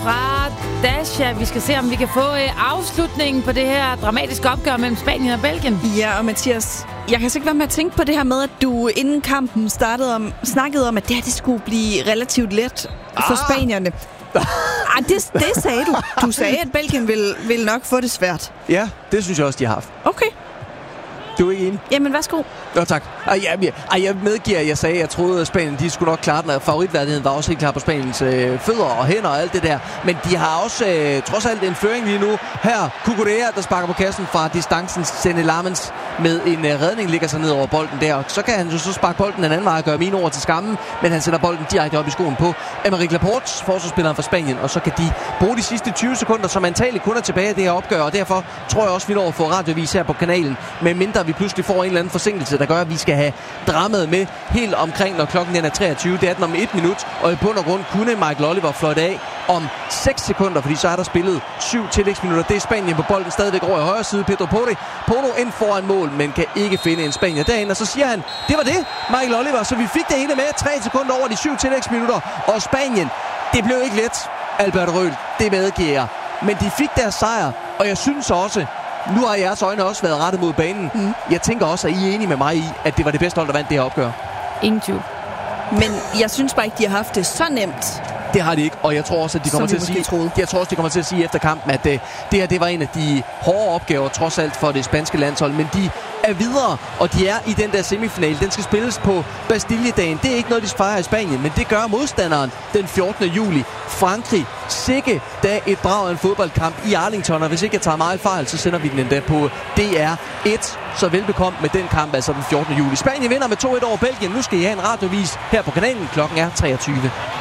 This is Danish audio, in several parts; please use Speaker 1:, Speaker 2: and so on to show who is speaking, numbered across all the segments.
Speaker 1: fra Dasha. Vi skal se, om vi kan få afslutningen på det her dramatiske opgør mellem Spanien og Belgien.
Speaker 2: Ja, og Mathias, jeg kan så ikke være med at tænke på det her med, at du inden kampen snakkede om, at det skulle blive relativt let for spanierne. Det sagde du. Du sagde, at Belgien vil nok få det svært.
Speaker 3: Ja, det synes jeg også, de har haft.
Speaker 2: Okay.
Speaker 3: Du er ikke enig?
Speaker 2: Jamen, værsgo.
Speaker 3: Jo, tak. Jeg medgiver, at jeg sagde, at jeg troede, at Spanien de skulle nok klare den. Favoritværdigheden var også helt klar på Spaniens fødder og hænder og alt det der. Men de har også trods alt en føring lige nu. Her, Cucurella, der sparker på kassen fra distancen. Senne Lamens med en redning ligger sig ned over bolden der. Så kan han jo så sparke bolden den anden vej og gøre mine ord til skammen. Men han sætter bolden direkte op i skoen på Aymeric Laporte, forsvarsspilleren fra Spanien. Og så kan de bruge de sidste 20 sekunder, som antageligt kun er tilbage af det her opgør. Og derfor tror jeg også, vi når at få radiovis her på kanalen. Med mindre vi pludselig får en eller anden forsinkelse, der gør, at vi skal have dramaet med helt omkring, når klokken er 23. Det er den om 1 minut, og i bund og grund kunne Michael Oliver fløjte af om 6 sekunder, fordi så er der spillet 7 tillægsminutter. Det er Spanien på bolden stadigvæk over i højre side. Pedro Porro ind foran mål, men kan ikke finde en Spanier derinde. Og så siger han, det var det, Michael Oliver. Så vi fik det hele med 3 sekunder over de 7 tillægsminutter. Og Spanien, det blev ikke let, Albert Røhl. Det medgiver. Men de fik deres sejr, og jeg synes også, nu har jeres øjne også været rettet mod banen. Jeg tænker også, at I er enige med mig i, at det var det bedste hold, der vandt det her opgør.
Speaker 1: Ingen tvivl.
Speaker 2: Men jeg synes bare ikke, de har haft det så nemt.
Speaker 3: Det har de ikke, og jeg tror også, at de kommer til at sige, efter kampen, at det her det var en af de hårde opgaver, trods alt for det spanske landshold. Men de er videre, og de er i den der semifinale. Den skal spilles på Bastille-dagen. Det er ikke noget, de fejrer i Spanien, men det gør modstanderen den 14. juli. Frankrig, sikke da et brag af en fodboldkamp i Arlington, og hvis ikke jeg tager meget fejl, så sender vi den endda på DR1. Så velbekomme med den kamp, altså den 14. juli. Spanien vinder med 2-1 over Belgien. Nu skal I have en radiovis her på kanalen. Klokken er 23.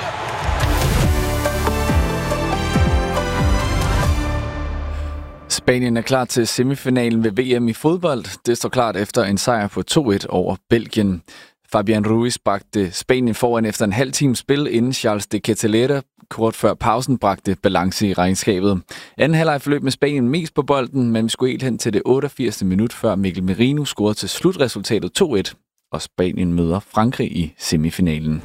Speaker 4: Spanien er klar til semifinalen ved VM i fodbold. Det står klart efter en sejr på 2-1 over Belgien. Fabian Ruiz bragte Spanien foran efter en halv times spil, inden Charles de Kettelera kort før pausen bragte balance i regnskabet. Anden halvleg forløb med Spanien mest på bolden, men vi skulle helt hen til det 88. minut, før Mikkel Merino scorede til slutresultatet 2-1, og Spanien møder Frankrig i semifinalen.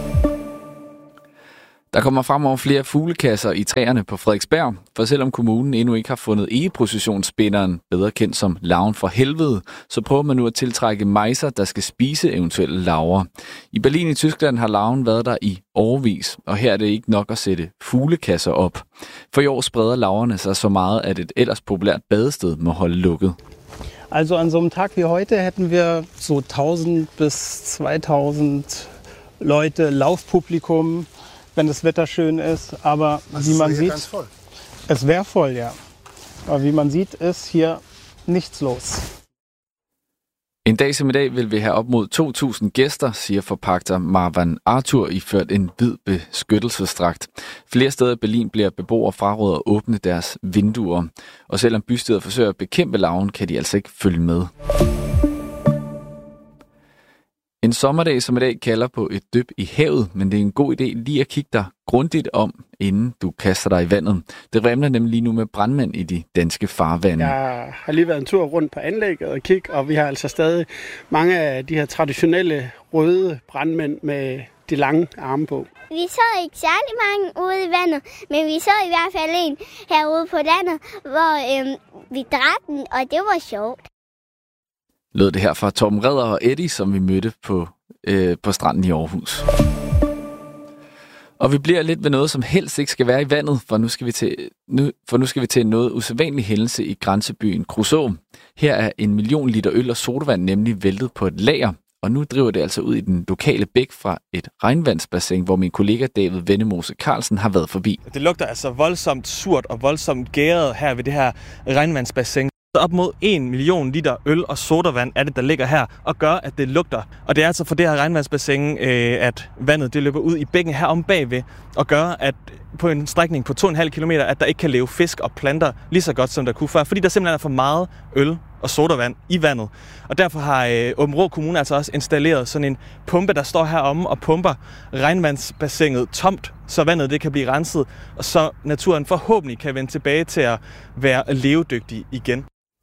Speaker 4: Der kommer fremover flere fuglekasser i træerne på Frederiksberg, for selvom kommunen endnu ikke har fundet egeprocessionsspinderen, bedre kendt som larven for helvede, så prøver man nu at tiltrække mejser, der skal spise eventuelle larver. I Berlin i Tyskland har larven været der i årevis, og her er det ikke nok at sætte fuglekasser op. For i år spreder larverne sig så meget, at et ellers populært badested må holde lukket.
Speaker 5: Also an so einem Tag wie heute hätten wir so 1000 bis 2000 Leute, Laufpublikum, wenn das Wetter schön ist, aber wie man sieht, es wäre voll, ja. Aber wie man sieht, ist hier nichts los.
Speaker 4: En dag som i dag vil vi have op mod 2.000 gæster, siger forpagter Marwan Arthur iført en hvid beskyttelsesdragt. Flere steder i Berlin bliver beboere frarådet at åbne deres vinduer, og selvom bystyret forsøger at bekæmpe larven, kan de altså ikke følge med. En sommerdag som i dag kalder på et dyb i havet, men det er en god idé lige at kigge dig grundigt om, inden du kaster dig i vandet. Det vrimler nemlig lige nu med brandmænd i de danske farvande.
Speaker 6: Jeg har lige været en tur rundt på anlægget og kigge, og vi har altså stadig mange af de her traditionelle røde brandmænd med de lange arme på.
Speaker 7: Vi så ikke særlig mange ude i vandet, men vi så i hvert fald en herude på landet, hvor vi dræbte den, og det var sjovt.
Speaker 4: Lød det her fra Torben Redder og Eddie, som vi mødte på stranden i Aarhus. Og vi bliver lidt ved noget, som helst ikke skal være i vandet, for nu skal vi til en noget usædvanlig hændelse i grænsebyen Kruså. Her er 1 million liter øl og sodavand nemlig væltet på et lager, og nu driver det altså ud i den lokale bæk fra et regnvandsbassin, hvor min kollega David Vennemose Carlsen har været forbi.
Speaker 8: Det lugter altså voldsomt surt og voldsomt gæret her ved det her regnvandsbassin. Op mod 1 million liter øl og sodavand er det, der ligger her, og gør, at det lugter. Og det er altså for det her regnvandsbassin, at vandet det løber ud i bækken her om bagved, og gør, at på en strækning på 2,5 kilometer, at der ikke kan leve fisk og planter lige så godt, som der kunne før, fordi der simpelthen er for meget øl og sodavand i vandet. Og derfor har Aabenraa Kommune altså også installeret sådan en pumpe, der står heromme og pumper regnvandsbassinet tomt, så vandet det kan blive renset, og så naturen forhåbentlig kan vende tilbage til at være levedygtig igen.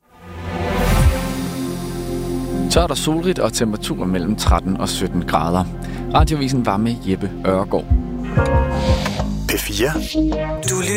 Speaker 4: Tørt og solrigt og temperaturer mellem 13 og 17 grader. Radiovisen var med Jeppe Ørgaard.
Speaker 9: P4.